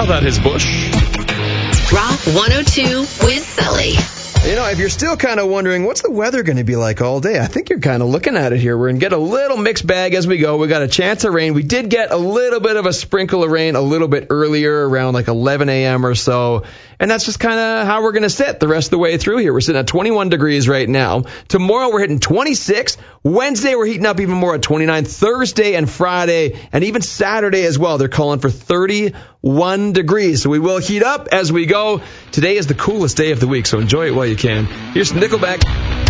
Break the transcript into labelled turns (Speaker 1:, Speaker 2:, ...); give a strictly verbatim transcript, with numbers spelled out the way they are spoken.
Speaker 1: Oh, that is Bush.
Speaker 2: Rock one oh two with Sully.
Speaker 3: You know, if you're still kind of wondering, what's the weather going to be like all day? I think you're kind of looking at it here. We're going to get a little mixed bag as we go. We got a chance of rain. We did get a little bit of a sprinkle of rain a little bit earlier, around like eleven a.m. or so. And that's just kind of how we're going to sit the rest of the way through here. We're sitting at twenty-one degrees right now. Tomorrow we're hitting twenty-six. Wednesday we're heating up even more at twenty-nine. Thursday and Friday and even Saturday as well, they're calling for thirty-one degrees. So we will heat up as we go. Today is the coolest day of the week, so enjoy it while you can. Here's Nickelback.